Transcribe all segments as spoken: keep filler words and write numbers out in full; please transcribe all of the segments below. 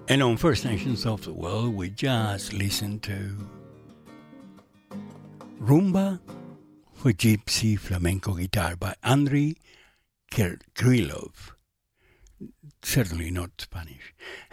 And on First Nations of the World, we just listened to Rumba for Gypsy Flamenco Guitar by Andrei Krylov. Certainly not Spanish.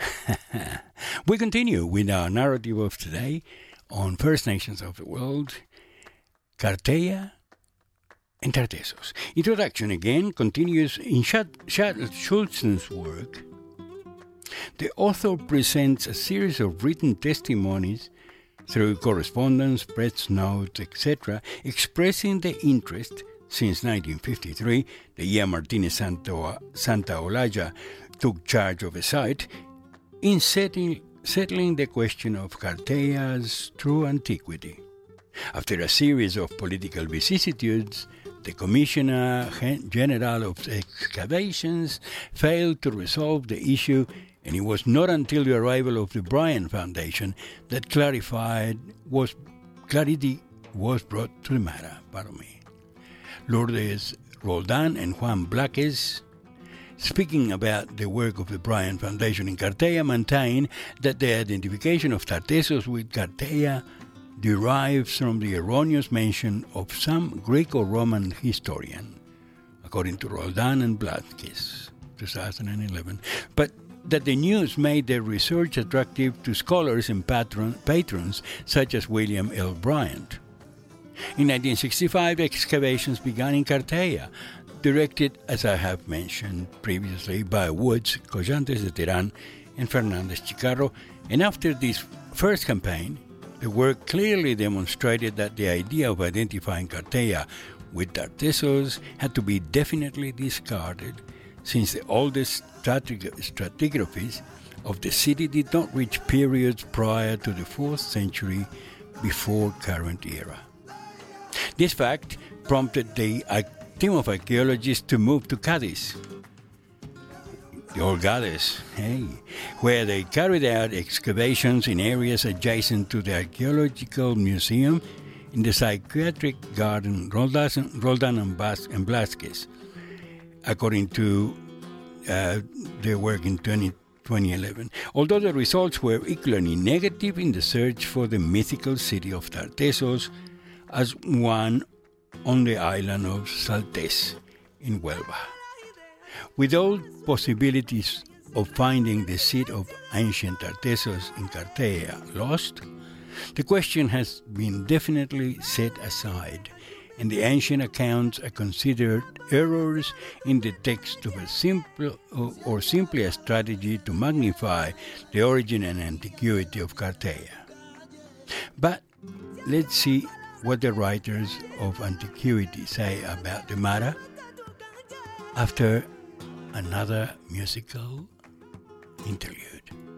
We continue with our narrative of today on First Nations of the World, Carteia and Tartessos. Introduction again continues in Schulzen's work. The author presents a series of written testimonies through correspondence, press notes, et cetera, expressing the interest since nineteen fifty-three, the year Martínez Santaolalla took charge of the site, in setting, settling the question of Carteia's true antiquity. After a series of political vicissitudes, the Commissioner General of Excavations failed to resolve the issue, and it was not until the arrival of the Bryan Foundation that clarified was clarity was brought to the matter. Pardon me. Lourdes Roldan and Juan Blaques, speaking about the work of the Bryan Foundation in Carteia, maintain that the identification of Tartessos with Carteia derives from the erroneous mention of some Greco-Roman historian, according to Roldan and Blaques, twenty eleven. But that the news made their research attractive to scholars and patron, patrons such as William L. Bryant. In nineteen sixty-five, excavations began in Carteia, directed, as I have mentioned previously, by Woods, Collantes de Terán, and Fernández Chicarro, and after this first campaign, the work clearly demonstrated that the idea of identifying Carteia with Tartessos had to be definitely discarded, since the oldest stratigraphies of the city did not reach periods prior to the fourth century before current era. This fact prompted the team of archaeologists to move to Cadiz, the old Gades, hey, where they carried out excavations in areas adjacent to the Archaeological Museum in the Psychiatric Garden Roldan and Blaques, according to uh, their work in twenty eleven. Although the results were equally negative in the search for the mythical city of Tartessos as one on the island of Saltés in Huelva. With all possibilities of finding the seat of ancient Tartessos in Carteia lost, the question has been definitely set aside, and the ancient accounts are considered errors in the text of a simple or simply a strategy to magnify the origin and antiquity of Carteia. But let's see what the writers of antiquity say about the matter after another musical interlude.